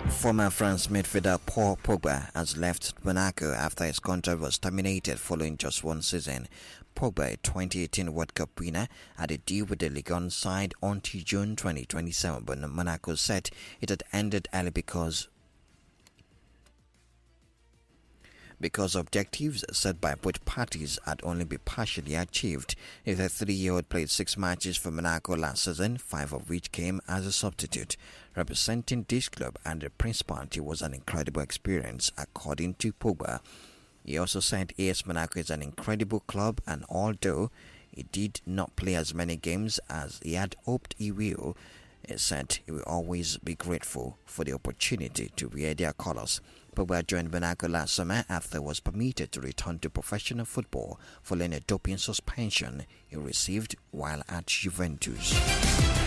Former France midfielder Paul Pogba has left Monaco after his contract was terminated following just one season. Pogba, a 2018 World Cup winner, had a deal with the Ligue 1 side until June 2027, but Monaco said it had ended early because objectives set by both parties had only been partially achieved. The 33-year-old played 6 matches for Monaco last season, 5 of which came as a substitute. Representing this club and the Principality was an incredible experience, according to Pogba. He also said AS Monaco is an incredible club, and although he did not play as many games as he had hoped he will, he said he will always be grateful for the opportunity to wear their colours. Pogba joined Monaco last summer after he was permitted to return to professional football following a doping suspension he received while at Juventus.